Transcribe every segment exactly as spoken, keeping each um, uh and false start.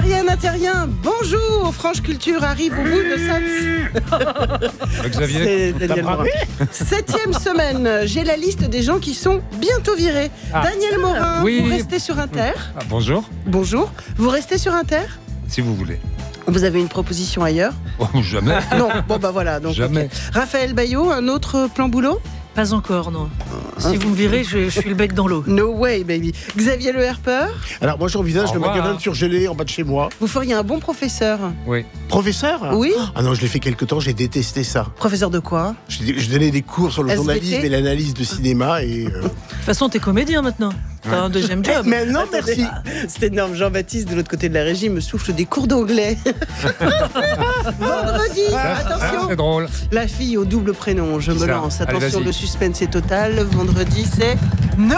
Ariane Terrien, bonjour. France Culture arrive au bout de sa... Xavier, C'est Daniel Morin. Septième semaine, j'ai la liste des gens qui sont bientôt virés. Ah. Daniel Morin, Oui. vous restez sur Inter. Ah, bonjour, Bonjour, vous restez sur Inter. si vous voulez. Vous avez une proposition ailleurs? Oh, jamais. Non, bon bah voilà. Donc, Jamais. ok. Raphaël Baillot, un autre plan boulot? Pas encore, non. Si vous me virez, je, je suis le bec dans l'eau. No way, baby. Xavier Le Herper, Alors moi j'envisage Au le revoir. McDonald's surgelé en bas de chez moi. vous feriez un bon professeur. Oui. Professeur? Oui. Ah non, je l'ai fait quelque temps, j'ai détesté ça. Professeur de quoi? Je, je donnais des cours sur le S V T? journalisme et l'analyse de cinéma et... euh, De toute façon, t'es comédien maintenant. T'as un deuxième job. Mais non, merci. C'est énorme. Jean-Baptiste, de l'autre côté de la régie, me souffle des cours d'anglais. Vendredi, Ah, attention. c'est drôle. La fille au double prénom, je Qui me ça? lance. Allez, Attention, vas-y. le suspense est total. Vendredi, c'est Noémie.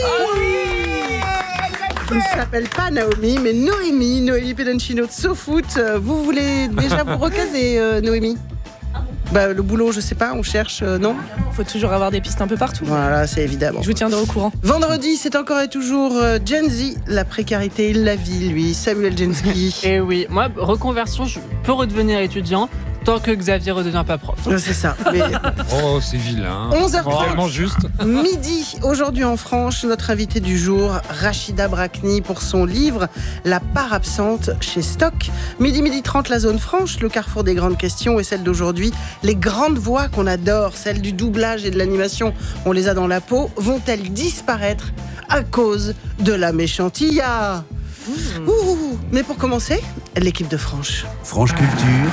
Il ne s'appelle pas Naomi, mais Noémie. Noémie Pedoncino de SoFoot. Euh, Vous voulez déjà vous recaser, euh, Noémie? Bah, le boulot, je sais pas, on cherche, euh, non? Faut toujours avoir des pistes un peu partout. Voilà, c'est évidemment. Je vous tiendrai au courant. Vendredi, c'est encore et toujours euh, Gen Z, la précarité, la vie, lui. Samuel Genski. Et oui, moi, reconversion, je peux redevenir étudiant tant que Xavier redevient pas prof. Ouais, c'est ça. Mais Oh, c'est vilain. onze heures trente. Tellement juste. midi, aujourd'hui en France, notre invité du jour, Rachida Brakni, pour son livre La part absente chez Stock. Midi, midi trente, la zone franche, le carrefour des grandes questions et celle d'aujourd'hui. Les grandes voix qu'on adore, celles du doublage et de l'animation, on les a dans la peau, vont-elles disparaître à cause de la méchantilla? Ouh, mais pour commencer, l'équipe de Franche. Franche Culture,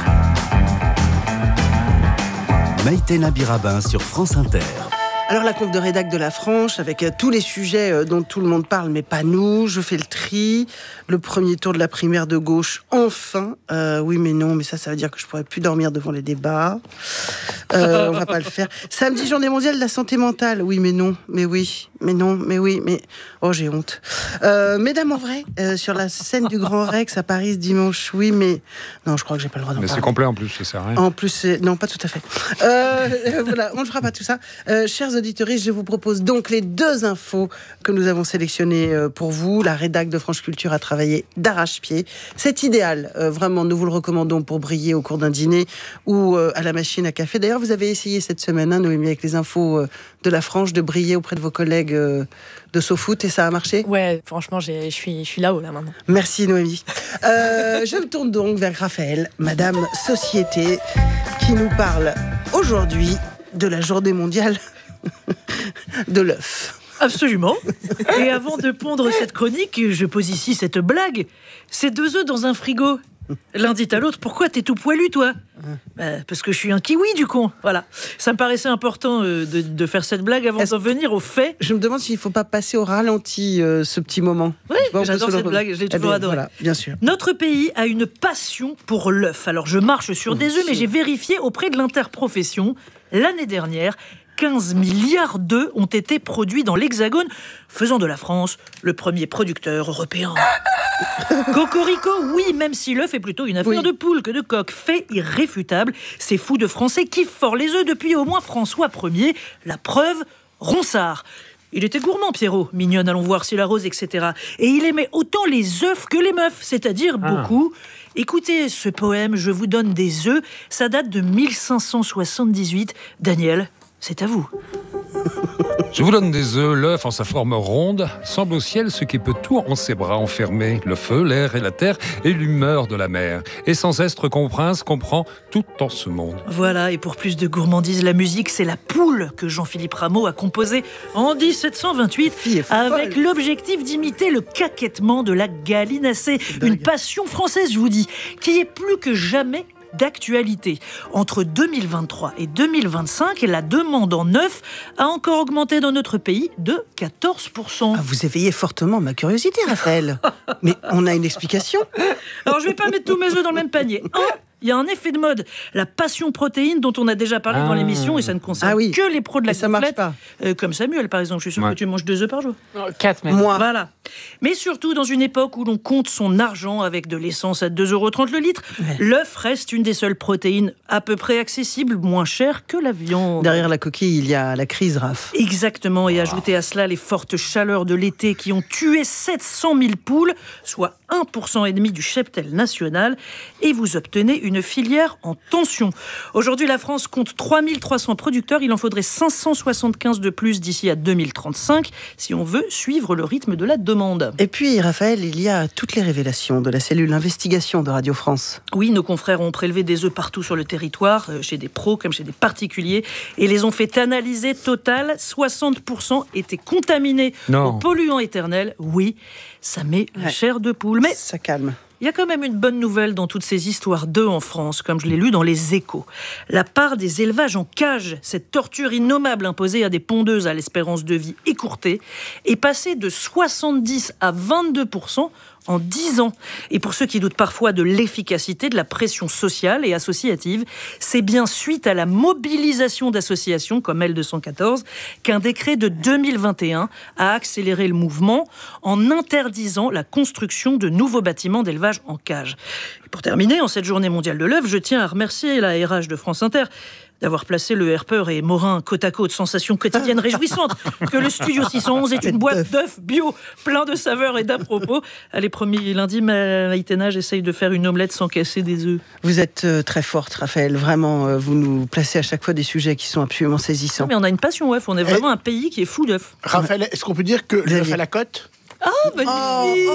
Maïté Nabirabin sur France Inter. Alors la conf de rédac de la Franche, avec euh, tous les sujets euh, dont tout le monde parle, mais pas nous, je fais le tri. Le premier tour de la primaire de gauche, enfin. Euh, oui, mais non, mais ça, ça veut dire que je pourrais plus dormir devant les débats. Euh, on va pas le faire. Samedi, journée mondiale de la santé mentale. Oui, mais non, mais oui, mais non, mais oui, mais... Oh, j'ai honte. Euh, Mesdames, en vrai, euh, sur la scène du Grand Rex à Paris ce dimanche, oui, mais... Non, je crois que j'ai pas le droit d'en Mais parler. c'est complet en plus, ça sert à rien. En plus, c'est... non, pas tout à fait. Euh, euh, voilà, on ne fera pas tout ça. Euh, chers auditeurs, je vous propose donc les deux infos que nous avons sélectionnées euh, pour vous. La rédac de France Culture a travaillé d'arrache-pied. C'est idéal, euh, vraiment, nous vous le recommandons pour briller au cours d'un dîner ou euh, à la machine à café. D'ailleurs, vous avez essayé cette semaine, hein, Noémie, avec les infos euh, de la Franche, de briller auprès de vos collègues euh, de SoFoot, et ça a marché? Ouais, franchement, j'ai- je suis, je suis là-haut, là, maintenant. Merci Noémie. Euh, je me tourne donc vers Raphaël, Madame Société, qui nous parle aujourd'hui de la journée mondiale de l'œuf. Absolument. Et avant de pondre cette chronique, je pose ici cette blague. Ces deux œufs dans un frigo. L'un dit à l'autre, pourquoi t'es tout poilu, toi? Bah, parce que je suis un kiwi, du con. Voilà. Ça me paraissait important euh, de, de faire cette blague avant Est-ce d'en venir au fait. Je me demande s'il ne faut pas passer au ralenti euh, ce petit moment. Oui, Bon, on peut j'adore se le cette re- blague, je l'ai Eh toujours bien, adorée. Voilà, bien sûr. Notre pays a une passion pour l'œuf. Alors je marche sur des œufs, mais j'ai vérifié auprès de l'interprofession. L'année dernière, quinze milliards d'œufs ont été produits dans l'Hexagone, faisant de la France le premier producteur européen. Cocorico, oui, même si l'œuf est plutôt une affaire Oui. de poule que de coq. Fait irréfutable, ces fous de Français kiffent fort les œufs depuis au moins François Ier. La preuve, Ronsard. Il était gourmand, Pierrot. Mignonne, allons voir si la rose, et cetera. Et il aimait autant les œufs que les meufs, c'est-à-dire beaucoup. Écoutez ce poème, je vous donne des œufs. Ça date de mille cinq cent soixante-dix-huit. Daniel, c'est à vous. Je vous donne des œufs, l'œuf en sa forme ronde semble au ciel ce qui peut tout en ses bras enfermer, le feu, l'air et la terre et l'humeur de la mer. Et sans estre qu'on prince comprend tout en ce monde. Voilà, et pour plus de gourmandise, la musique, c'est La Poule que Jean-Philippe Rameau a composée en dix-sept cent vingt-huit Fille est folle. avec l'objectif d'imiter le caquettement de la gallinacée. Une passion française, je vous dis, qui est plus que jamais d'actualité. Entre deux mille vingt-trois et deux mille vingt-cinq, la demande en œufs a encore augmenté dans notre pays de quatorze pour cent. Ah, vous éveillez fortement ma curiosité, Raphaël. Mais on a une explication. Alors, je vais pas mettre tous mes œufs dans le même panier. Un, il y a un effet de mode. La passion protéine dont on a déjà parlé Ah. dans l'émission, et ça ne concerne Ah oui. que les pros de la Et ça marche gonflette. pas. Euh, comme Samuel, par exemple. Je suis sûr Ouais. que tu manges deux œufs par jour. quatre même. Moi, Voilà. Mais surtout, dans une époque où l'on compte son argent avec de l'essence à deux euros trente le litre, Ouais. l'œuf reste une des seules protéines à peu près accessibles, moins chères que la viande. derrière la coquille, il y a la crise, Raph. Exactement, et ajoutez à cela les fortes chaleurs de l'été qui ont tué sept cent mille poules, soit un pour cent et demi du cheptel national, et vous obtenez une filière en tension. Aujourd'hui, la France compte trois mille trois cents producteurs, il en faudrait cinq cent soixante-quinze de plus d'ici à deux mille trente-cinq si on veut suivre le rythme de la demande. Et puis, Raphaël, il y a toutes les révélations de la cellule investigation de Radio France. Oui, nos confrères ont prélevé des œufs partout sur le territoire, euh, chez des pros comme chez des particuliers, et les ont fait analyser. Total, soixante pour cent étaient contaminés Non. aux polluants éternels. Oui, ça met la Ouais. chair de poule. Mais Ça calme. il y a quand même une bonne nouvelle dans toutes ces histoires d'œufs en France, comme je l'ai lu dans Les Échos. La part des élevages en cage, cette torture innommable imposée à des pondeuses à l'espérance de vie écourtée, est passée de soixante-dix à vingt-deux pour cent en dix ans. Et pour ceux qui doutent parfois de l'efficacité de la pression sociale et associative, c'est bien suite à la mobilisation d'associations comme L deux cent quatorze qu'un décret de deux mille vingt et un a accéléré le mouvement en interdisant la construction de nouveaux bâtiments d'élevage en cage. Et pour terminer, en cette journée mondiale de l'œuf, je tiens à remercier la R H de France Inter d'avoir placé le Herpeur et Morin côte à côte, sensation quotidienne réjouissante, que le Studio six cent onze est une boîte d'œufs bio, plein de saveurs et d'à propos. Allez, promis, lundi, Maïtena, j'essaye de faire une omelette sans casser des œufs. Vous êtes euh, très forte, Raphaël. Vraiment, euh, vous nous placez à chaque fois des sujets qui sont absolument saisissants. Mais on a une passion œuf, on est vraiment un pays qui est fou d'œufs. Raphaël, est-ce qu'on peut dire que Xavier. l'œuf à la côte Oh, magnifique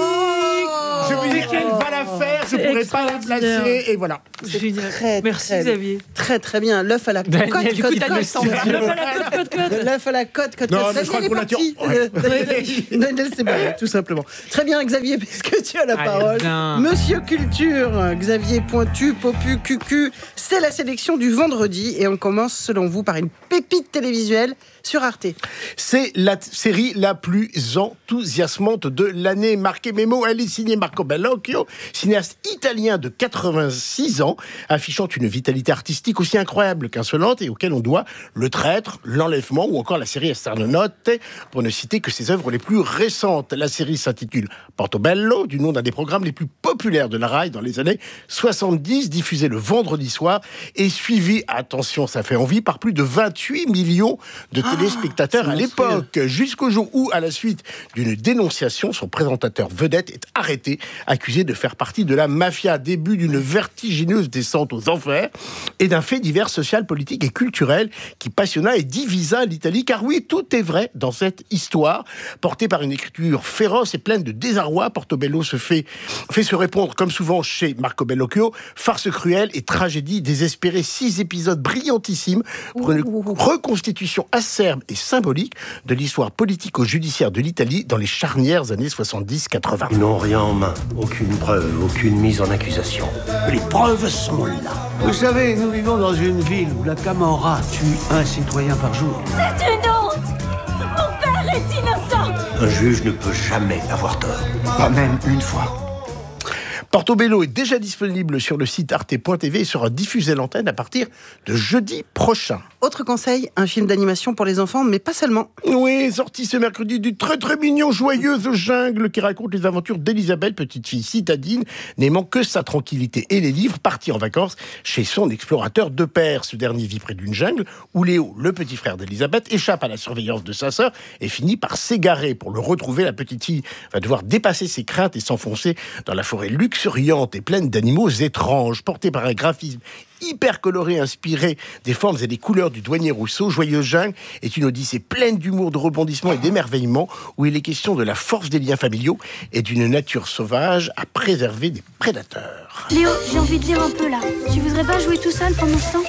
Je me dis qu'elle va la faire, je C'est pourrais pas la extraordinaire. placer, et voilà. Génial. Très, Merci très, Xavier. Très, très bien. L'œuf à la côte, Daniel, côte, du coup, côte, t'as côte. le sang. L'œuf à la côte, côte, côte. L'œuf à la côte, côte, Non, côte. mais je crois Daniel qu'on est l'a parti. dit. Ouais. Euh, Daniel, c'est bon, tout simplement. Très bien, Xavier, puisque tu as la Allez, parole. bien. Monsieur Culture, Xavier Pointu, Popu, Cucu, c'est la sélection du vendredi et on commence, selon vous, par une pépite télévisuelle sur Arte. C'est la t- série la plus enthousiasmante de l'année. Marquez mes mots, elle est signée Marco Bellocchio, cinéaste italien de quatre-vingt-six ans, affichant une vitalité artistique aussi incroyable qu'insolente et auquel on doit Le Traître, L'Enlèvement ou encore la série Esternonotte, pour ne citer que ses œuvres les plus récentes. La série s'intitule Portobello, du nom d'un des programmes les plus populaires de la Rai dans les années soixante-dix, diffusé le vendredi soir et suivi, attention, ça fait envie, par plus de vingt-huit millions de téléspectateurs c'est à l'époque, jusqu'au jour où, à la suite d'une dénonciation, son présentateur vedette est arrêté, accusé de faire partie de la mafia. Début d'une vertigineuse descente aux enfers et d'un fait divers social, politique et culturel qui passionna et divisa l'Italie. Car oui, tout est vrai dans cette histoire. Portée par une écriture féroce et pleine de désarroi, Portobello se fait, fait se répondre, comme souvent chez Marco Bellocchio, farce cruelle et tragédie désespérée. Six épisodes brillantissimes pour une reconstitution acerbe et symbolique de l'histoire politico-judiciaire de l'Italie dans les charnières années soixante-dix quatre-vingts. Ils n'ont rien en main, aucune preuve, aucune mise en accusation. Les preuves sont là. Vous savez, nous vivons dans une ville où la Camorra tue un citoyen par jour. C'est une honte! Mon père est innocent! Un juge ne peut jamais avoir tort. Pas même une fois. Portobello est déjà disponible sur le site arte point t v et sera diffusé à l'antenne à partir de jeudi prochain. Autre conseil, un film d'animation pour les enfants, mais pas seulement. Oui, sorti ce mercredi du très très mignon Joyeuse Jungle qui raconte les aventures d'Elisabeth, petite fille citadine, n'aimant que sa tranquillité et les livres, partie en vacances chez son explorateur de père. Ce dernier vit près d'une jungle où Léo, le petit frère d'Elisabeth, échappe à la surveillance de sa sœur et finit par s'égarer. Pour le retrouver, la petite fille va devoir dépasser ses craintes et s'enfoncer dans la forêt luxuriante et pleine d'animaux étranges. Portée par un graphisme hyper coloré, inspiré des formes et des couleurs du douanier Rousseau, Joyeuse Jungle est une odyssée pleine d'humour, de rebondissements et d'émerveillement, où il est question de la force des liens familiaux et d'une nature sauvage à préserver des prédateurs. Léo, j'ai envie de lire un peu là. Tu voudrais pas jouer tout seul pendant ce temps?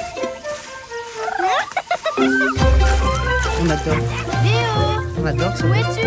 On adore. Léo, On adore ça. où es-tu?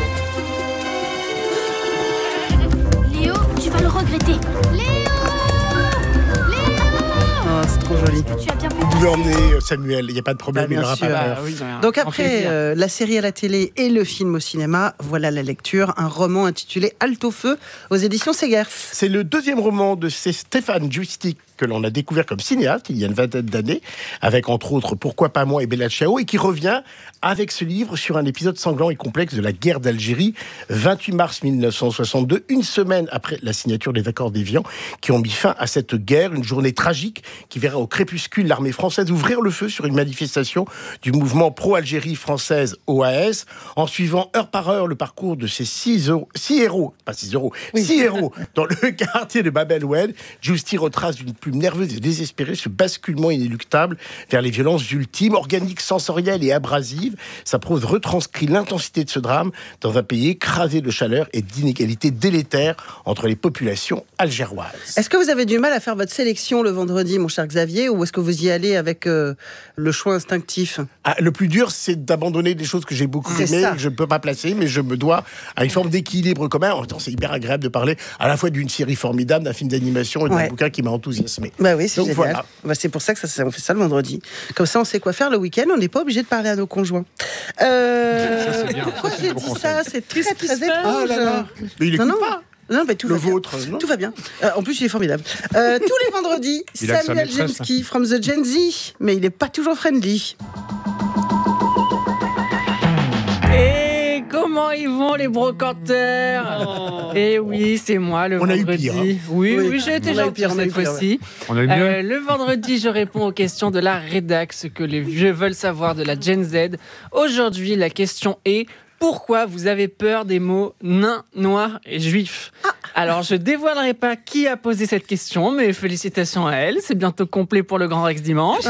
Léo, tu vas le regretter. Léo! Léo! Oh, c'est trop joli. Tu as bien pu pouvez emmener Samuel, il n'y a pas de problème, Bah, il n'aura bien pas sûr. peur. Ah oui, Donc en après plaisir. euh, la série à la télé et le film au cinéma, voilà la lecture, un roman intitulé Alto Feu aux éditions Segers. C'est le deuxième roman de C- Stéphane Giustic que l'on a découvert comme cinéaste il y a une vingtaine d'années, avec entre autres Pourquoi pas moi et Bella Ciao, et qui revient avec ce livre sur un épisode sanglant et complexe de la guerre d'Algérie, vingt-huit mars mille neuf cent soixante-deux, une semaine après la signature des accords d'Évian, qui ont mis fin à cette guerre, une journée tragique qui verra au crépuscule l'armée française ouvrir le feu sur une manifestation du mouvement pro-Algérie française O A S, en suivant heure par heure le parcours de ces six, euros, six héros, pas six euros, six héros dans le quartier de Bab el-Oued. Giustic retrace d'une plume nerveuse et désespérée ce basculement inéluctable vers les violences ultimes, organiques, sensorielles et abrasives. Sa prose retranscrit l'intensité de ce drame dans un pays écrasé de chaleur et d'inégalités délétères entre les populations algéroises. Est-ce que vous avez du mal à faire votre sélection le vendredi, mon cher Xavier, ou est-ce que vous y allez avec euh, le choix instinctif ? Ah, le plus dur, c'est d'abandonner des choses que j'ai beaucoup C'est aimées, ça. que je ne peux pas placer, mais je me dois à une forme d'équilibre commun. En même temps, c'est hyper agréable de parler à la fois d'une série formidable, d'un film d'animation et d'un Ouais. bouquin qui m'a enthousiasmé. Bah oui, c'est Donc génial. voilà. Bah, c'est pour ça que ça, on fait ça le vendredi. Comme ça, on sait quoi faire le week-end. On n'est pas obligé de parler à nos conjoints. Euh, Ça, c'est bien. Pourquoi Ça, c'est j'ai le bon dit conseil. ça ? C'est très, très étrange. Ah là là. Mais il Non, écoute non. pas. Non, mais tout Le va bien. vôtre, non Tout va bien. Euh, en plus, il est formidable. Euh, tous les vendredis, Il a que sa Samuel maîtresse. Jensky from the Gen Z, mais il n'est pas toujours friendly. Et comment ils vont les brocanteurs? Et oui, c'est moi le On a eu vendredi. pire, hein. Oui, Oui, oui, j'ai été on a eu gentil pire, on a eu cette pire, fois-ci. On a eu mieux. Euh, le vendredi, je réponds aux questions de la rédac, ce que les vieux veulent savoir de la Gen Z. Aujourd'hui, la question est: pourquoi vous avez peur des mots nain, noir et juif? Alors, je dévoilerai pas qui a posé cette question, mais félicitations à elle. C'est bientôt complet pour le Grand Rex dimanche.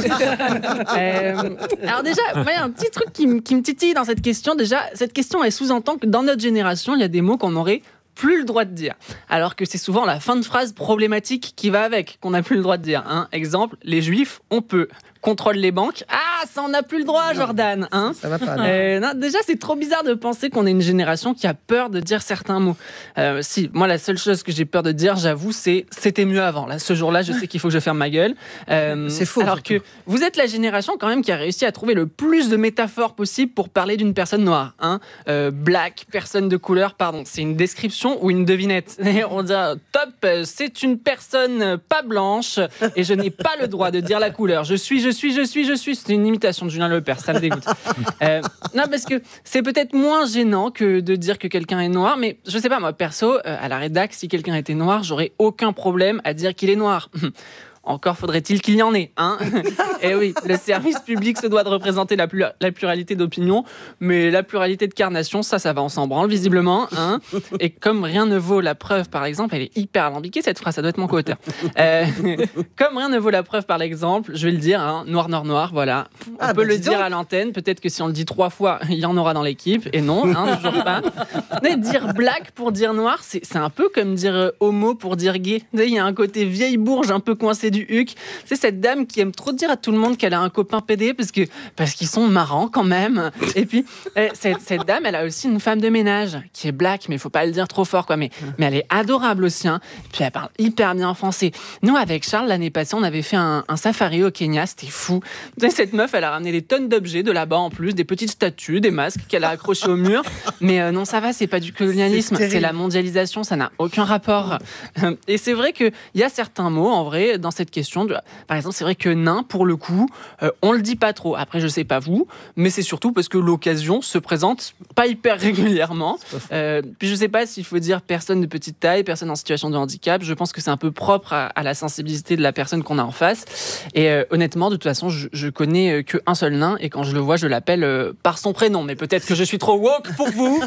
Euh, alors déjà, moi, il y a un petit truc qui, m- qui me titille dans cette question. Déjà, cette question, elle sous-entend que dans notre génération, il y a des mots qu'on aurait plus le droit de dire. Alors que c'est souvent la fin de phrase problématique qui va avec, qu'on n'a plus le droit de dire. Hein. Exemple, les juifs, on peut. Contrôle les banques. Ah, ça, on n'a plus le droit, Jordan. Hein. Ça va pas. non. Euh, non, déjà, c'est trop bizarre de penser qu'on est une génération qui a peur de dire certains mots. Euh, si, moi, la seule chose que j'ai peur de dire, j'avoue, c'est « c'était mieux avant ». Là, ce jour-là, je sais qu'il faut que je ferme ma gueule. Euh, C'est faux, Alors surtout. que vous êtes la génération quand même qui a réussi à trouver le plus de métaphores possibles pour parler d'une personne noire. Hein. Euh, black, personne de couleur, pardon. C'est une description ou une devinette. On dit « top, c'est une personne pas blanche et je n'ai pas le droit de dire la couleur. Je suis, je suis, je suis, je suis ». C'est une imitation de Julien Lepers, ça me dégoûte. Euh, non, parce que c'est peut-être moins gênant que de dire que quelqu'un est noir, mais je sais pas, moi, perso, euh, à la rédac, si quelqu'un était noir, j'aurais aucun problème à dire qu'il est noir. Encore faudrait-il qu'il y en ait, hein. Et oui, le service public se doit de représenter la, plu- la pluralité d'opinions, mais la pluralité de carnation, ça, ça va, on s'en branle, visiblement, hein. Et comme rien ne vaut la preuve, par exemple, elle est hyper alambiquée, cette phrase, ça doit être mon co-auteur. Euh, comme rien ne vaut la preuve, par exemple, je vais le dire, hein, noir, noir, noir, voilà. On Ah, peut bah, le dis dire donc. à l'antenne, peut-être que si on le dit trois fois, il y en aura dans l'équipe, et non, hein, toujours pas. Mais dire black pour dire noir, c'est, c'est un peu comme dire euh, homo pour dire gay. Vous savez, il y a un côté vieille bourge un peu coincé du huc. C'est cette dame qui aime trop dire à tout le monde qu'elle a un copain pédé parce que parce qu'ils sont marrants quand même. Et puis euh, cette, cette dame, elle a aussi une femme de ménage qui est black, mais il faut pas le dire trop fort quoi. Mais mais elle est adorable aussi. Hein. Et puis elle parle hyper bien français. Nous avec Charles l'année passée, on avait fait un, un safari au Kenya, c'était fou. Vous savez, cette meuf, elle a ramené des tonnes d'objets de là-bas en plus, des petites statues, des masques qu'elle a accrochés au mur. Mais euh, non, ça va, c'est pas du colonialisme, C'est c'est, terrible. la mondialisation, ça n'a aucun rapport. Et c'est vrai qu'il y a certains mots, en vrai, dans cette question. De... Par exemple, c'est vrai que nain, pour le coup, euh, on le dit pas trop. Après, je sais pas vous, mais c'est surtout parce que l'occasion se présente pas hyper régulièrement. Euh, puis je sais pas s'il faut dire personne de petite taille, personne en situation de handicap. Je pense que c'est un peu propre à, à la sensibilité de la personne qu'on a en face. Et euh, honnêtement, de toute façon, je, je connais qu'un seul nain, et quand je le vois, je l'appelle euh, par son prénom. Mais peut-être que je suis trop woke pour vous.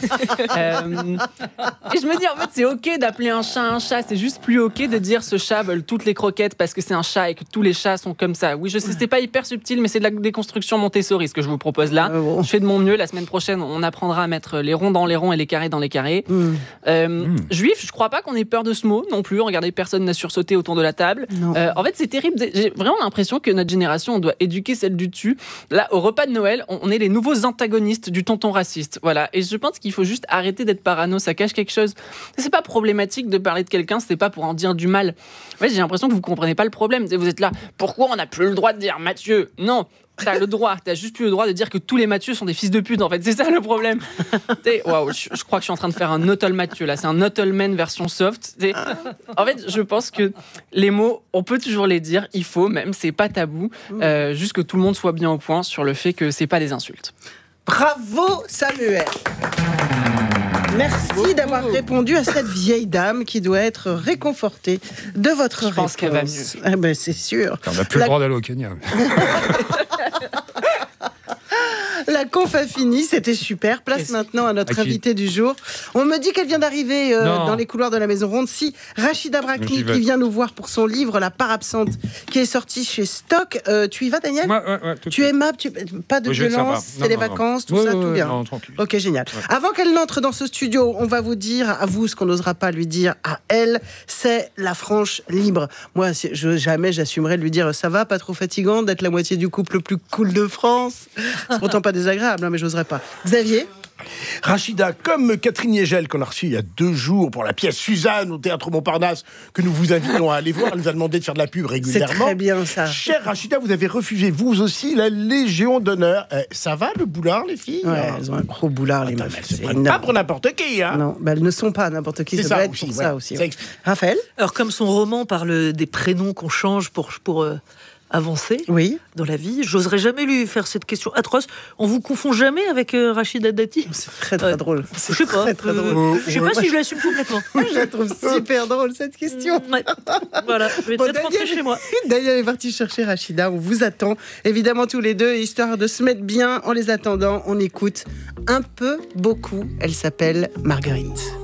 Euh, et je me dis, en fait, c'est ok d'appeler un chat un chat. C'est juste plus ok de dire ce chat vole toutes les croquettes parce que c'est un chat et que tous les chats sont comme ça. Oui, je sais, c'est pas hyper subtil, mais c'est de la déconstruction Montessori, ce que je vous propose là. Ah bon. Je fais de mon mieux. La semaine prochaine, on apprendra à mettre les ronds dans les ronds et les carrés dans les carrés. Mm. Euh, Mm. Juif, je crois pas qu'on ait peur de ce mot non plus. Regardez, personne n'a sursauté autour de la table. Non. Euh, en fait, c'est terrible. J'ai vraiment l'impression que notre génération, on doit éduquer celle du dessus. Là, au repas de Noël, on, on est les nouveaux antagonistes du tonton raciste. Voilà. Et je pense qu'il faut juste arrêter d'être parano. Ça cache quelque chose. C'est pas problématique de parler de quelqu'un, c'est pas pour en dire du mal. En fait, j'ai l'impression que vous comprenez pas le problème. Vous êtes là, pourquoi on n'a plus le droit de dire Mathieu ? Non, t'as le droit, t'as juste plus le droit de dire que tous les Mathieu sont des fils de pute, en fait. C'est ça le problème. Waouh, je, je crois que je suis en train de faire un Not All Mathieu, là. C'est un Not All Men version soft. T'sais. En fait, je pense que les mots, on peut toujours les dire, il faut même, c'est pas tabou. Euh, juste que tout le monde soit bien au point sur le fait que c'est pas des insultes. Bravo Samuel. Merci d'avoir répondu à cette vieille dame qui doit être réconfortée de votre Je réponse. pense qu'elle va mieux. Ah ben, c'est sûr. On n'a plus La- le droit d'aller au Kenya. La conf a fini, c'était super. Place Merci. maintenant à notre À qui invitée du jour. On me dit qu'elle vient d'arriver euh, Non. dans les couloirs de la Maison Ronde. Si, Rachida Brakni, J'y vais. qui vient nous voir pour son livre La part absente, qui est sorti chez Stock. Euh, tu y vas, Daniel ? Ouais, ouais, ouais, tout de Tu suite. es aimable, tu... pas de Oui, je vais être violence, sympa. c'est Non, les non, non. vacances, tout Ouais, ça, ouais, tout ouais, bien. non, tranquille. Ok, génial. Ouais. Avant qu'elle n'entre dans ce studio, on va vous dire à vous ce qu'on n'osera pas lui dire à elle, c'est la franche libre. Moi, c'est- je, jamais j'assumerais de lui dire ça va, pas trop fatigant d'être la moitié du couple le plus cool de France. C'est pourtant pas désagréable, hein, mais j'oserais pas. Xavier ? Rachida, comme Catherine Yegel, qu'on a reçue il y a deux jours pour la pièce Suzanne au Théâtre Montparnasse, que nous vous invitons à aller voir, elle nous a demandé de faire de la pub C'est régulièrement. très bien ça. Chère Rachida, vous avez refusé, vous aussi, la Légion d'honneur. Euh, ça va, le boulard, les filles Ouais, elles ont un gros boulard, les Attends, meufs. mais elles se C'est prennent pas énorme. pour n'importe qui, hein. Non, bah, elles ne sont pas n'importe qui. C'est Ça, ça doit être aussi, pour ouais. ça aussi. Ça ouais. explique. Raphaël ? Alors, comme son roman parle des prénoms qu'on change pour, pour euh, avancer Oui. dans la vie, j'oserais jamais lui faire cette question atroce. On vous confond jamais avec euh, Rachida Dati ? C'est très très Ouais. drôle. Je sais pas. Très, très euh, drôle. je sais pas si je l'assume complètement. Je la trouve super drôle cette question. Ouais. Voilà, je vais Bon, peut-être rentrer Daniel- chez moi. Daniel est parti chercher Rachida, on vous attend évidemment tous les deux, histoire de se mettre bien. En les attendant, on écoute un peu, beaucoup. Elle s'appelle Marguerite.